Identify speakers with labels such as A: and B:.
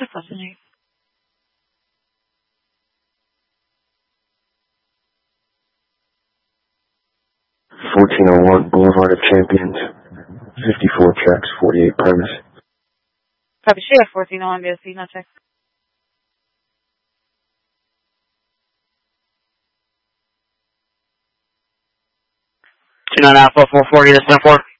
A: Just listening.
B: 1401 Boulevard of Champions, 54 tracks, 48 premise.
A: Copy, share 1401 BSC, no check.
C: 299 440, that's 10-4.